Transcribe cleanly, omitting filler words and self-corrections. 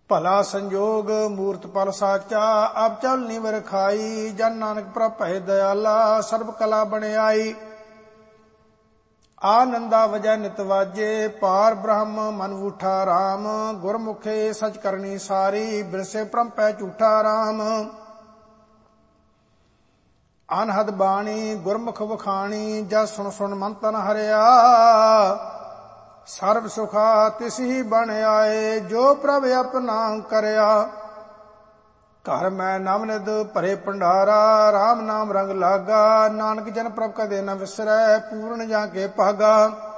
ਭਲਾ ਸੰਜੋਗ ਮੂਰਤ ਪਲ ਸਾਚਾ, ਅਬ ਚਲ ਨਿਵਰ ਖਾਈ। ਜਨ ਨਾਨਕ ਪ੍ਰਭ ਭੈ ਦਇਆਲਾ, ਸਰਬ ਕਲਾ ਬਣਾਈ। ਆਨੰਦਾ ਵਜੈ ਨਿਤ ਵਾਜੇ, ਪਾਰ ਬ੍ਰਹਮ ਮਨ ਊਠਾ ਰਾਮ। ਗੁਰਮੁਖੇ ਸਚ ਕਰਨੀ ਸਾਰੀ, ਬਿਰਸੇ ਭ੍ਰਮ ਪੈ ਝੂਠਾ ਰਾਮ। ਅਨਹਦ ਬਾਣੀ ਗੁਰਮੁਖ ਵਖਾਣੀ, ਜਸ ਸੁਣ ਸੁਣ ਮਨ ਤਨ ਹਰਿਆ। ਸਰਬ ਸੁਖਾ ਤਿਸ ਹੀ ਬਣ ਆਏ, ਜੋ ਪ੍ਰਭ ਆਪਣਾ ਕਰਿਆ। ਘਰ ਮੈਂ ਨਵਨਿਧ ਭਰੇ ਭੰਡਾਰਾ, ਰਾਮ ਨਾਮ ਰੰਗ ਲਾਗਾ। ਨਾਨਕ ਜਨ ਪ੍ਰਭ ਕਦੇ ਨ ਵਿਸਰੈ, ਪੂਰਨ ਜਾ ਕੇ ਭਾਗਾ।